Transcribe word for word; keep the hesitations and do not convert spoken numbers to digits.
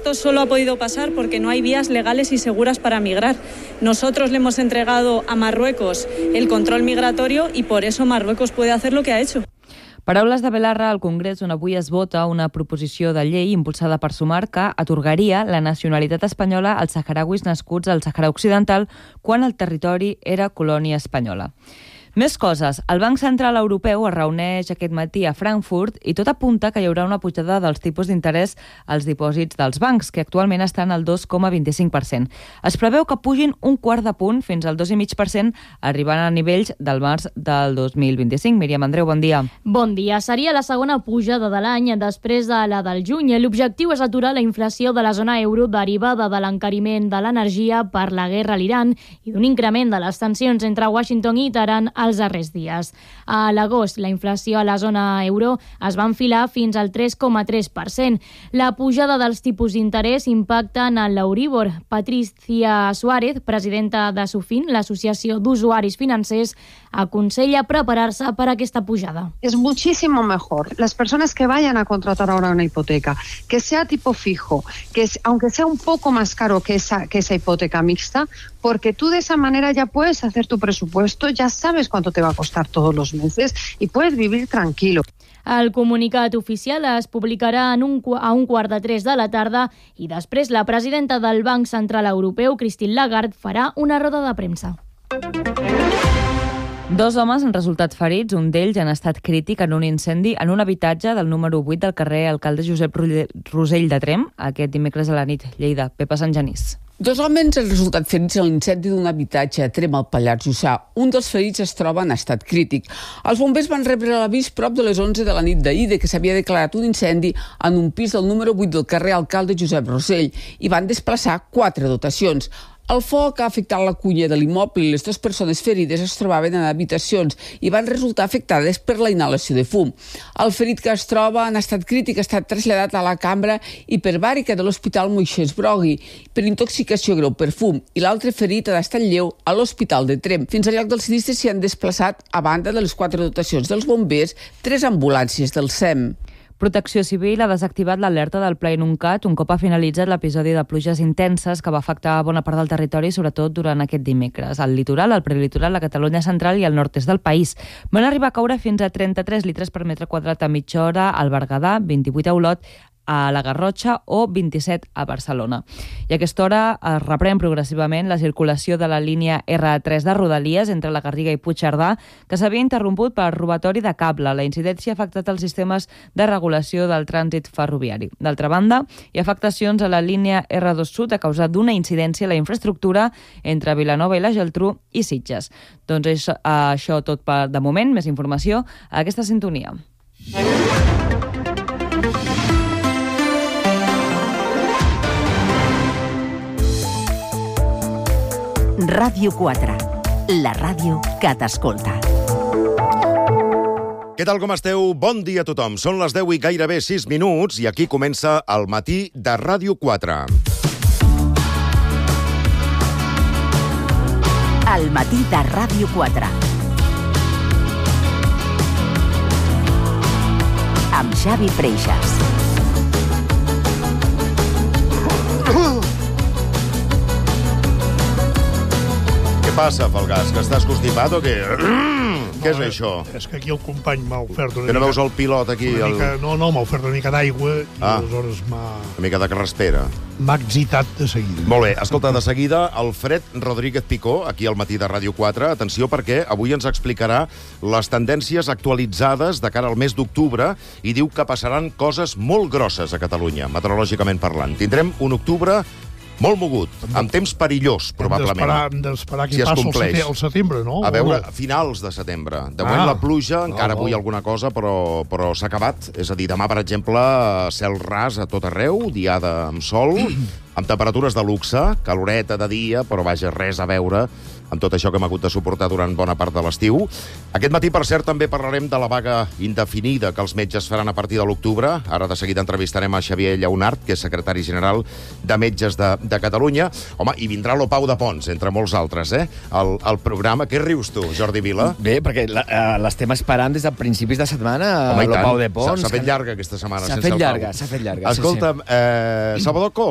esto solo ha podido pasar porque no hay vías legales y seguras para migrar. Nosotros le hemos entregado a Marruecos el control migratorio y por eso Marruecos puede hacer lo que ha hecho. Paraules de Belarra al Congrés, on avui es vota una proposició de llei impulsada per Sumar que atorgaria la nacionalitat espanyola als saharauis nascuts al Sàhara Occidental quan el territori era colònia espanyola. Més coses. El Banc Central Europeu es reuneix aquest matí a Frankfurt i tot apunta que hi haurà una pujada dels tipus d'interès als dipòsits dels bancs, que actualment estan al dos coma vint-i-cinc per cent. Es preveu que pugin un quart de punt fins al dos coma cinc per cent, arribant a nivells del març del dos mil vint-i-cinc. Míriam Andreu, bon dia. Bon dia. Seria la segona pujada de l'any després de la del juny. L'objectiu és aturar la inflació de la zona euro derivada de l'encariment de l'energia per la guerra a l'Iran i d'un increment de les tensions entre Washington i Teheran els darrers dies. A l'agost, la inflació a la zona euro es va enfilar fins al tres coma tres per cent. La pujada dels tipus d'interès impacta en l'Euríbor. Patricia Suárez, presidenta de SUFIN, l'Associació d'Usuaris Financers, aconsella preparar-se per a aquesta pujada. Es muchísimo mejor las personas que vayan a contratar ahora una hipoteca, que sea tipo fijo, que es, aunque sea un poco más caro que esa, que esa hipoteca mixta, porque tú de esa manera ya puedes hacer tu presupuesto, ya sabes cuánto te va a costar todos los meses y puedes vivir tranquilo. El comunicat oficial es publicarà en un, a un quart de tres de la tarda i després la presidenta del Banc Central Europeu, Christine Lagarde, farà una roda de premsa. Dos homes han resultat ferits, un d'ells en estat crític en un incendi en un habitatge del número vuit del carrer Alcalde Josep Rosell de Tremp, aquest dimecres a la nit, Lleida. Pepa Sant Genís. Dos homes han resultat ferits en l'incendi d'un habitatge a Tremp, al Pallars Jussà. Un dels ferits es troba en estat crític. Els bombers van rebre l'avís prop de les onze de la nit d'ahir de que s'havia declarat un incendi en un pis del número vuit del carrer Alcalde Josep Rosell i van desplaçar quatre dotacions. El foc ha afectat la cuina de l'immoble i les dues persones ferides es trobaven en habitacions i van resultar afectades per la inhalació de fum. El ferit que es troba en estat crític ha estat traslladat a la cambra hiperbàrica de l'Hospital Moisès Brogui per intoxicació greu per fum i l'altre ferit ha d'estar lleu a l'Hospital de Tremp. Fins al lloc del sinistre s'hi han desplaçat, a banda de les quatre dotacions dels bombers, tres ambulàncies del S E M. Protecció Civil ha desactivat l'alerta del Pla Inuncat un cop ha finalitzat l'episodi de pluges intenses que va afectar bona part del territori, sobretot durant aquest dimecres. Al litoral, al prelitoral, la Catalunya central i el nord-est del país van arribar a caure fins a trenta-tres litres per metre quadrat a mitja hora al Berguedà, vint-i-vuit a Olot, a la Garrotxa o vint-i-set a Barcelona. I a aquesta hora es reprèn progressivament la circulació de la línia erre tres de Rodalies entre la Garriga i Puigcerdà, que s'havia interromput per robatori de cable. La incidència ha afectat els sistemes de regulació del trànsit ferroviari. D'altra banda, hi ha afectacions a la línia erre dos Sud a causa d'una incidència a la infraestructura entre Vilanova i la Geltrú i Sitges. Doncs és això tot per de moment. Més informació a aquesta sintonia. Ràdio quatre, la ràdio que t'escolta. Què tal, com esteu? Bon dia a tothom. Són les deu i gairebé sis minuts i aquí comença el matí de Ràdio quatre. El matí de Ràdio quatre. Amb Xavi Freixas. Què passa, Falgàs? Que estàs constipat o què? Què és això? És que aquí el company m'ha ofert una Que no mica... veus el pilot aquí? Una El... mica, no, no, m'ha ofert una mica d'aigua i Ah. aleshores m'ha... Una mica de carraspera. M'ha excitat de seguida. Molt bé, escolta, de seguida, Alfred Rodríguez Picó, aquí al matí de Ràdio quatre. Atenció, perquè avui ens explicarà les tendències actualitzades de cara al mes d'octubre i diu que passaran coses molt grosses a Catalunya, meteorològicament parlant. Tindrem un octubre molt mogut, amb temps perillós, probablement. Hem d'esperar que si hi es passi compleix. el setembre, no? A veure, O no? finals de setembre. De moment Ah. la pluja, encara Ah, avui val. alguna cosa, però, però s'ha acabat. És a dir, demà, per exemple, cel ras a tot arreu, diada amb sol, amb temperatures de luxe, caloreta de dia, però vaja, res a veure amb tot això que hem hagut de suportar durant bona part de l'estiu. Aquest matí, per cert, també parlarem de la vaga indefinida que els metges faran a partir de l'octubre. Ara de seguida entrevistarem a Xavier Lleonart, que és secretari general de Metges de, de Catalunya. Home, i vindrà l'Opau de Pons, entre molts altres, eh? El, el programa. Què rius tu, Jordi Vila? Bé, perquè la, uh, l'estem esperant des de principis de setmana, Home, i tant. l'Opau de Pons. S'ha fet llarga aquesta setmana S'ha sense fet el Pau. llarga, s'ha fet llarga. Escolta'm, sí, sí. eh, Salvador Coll,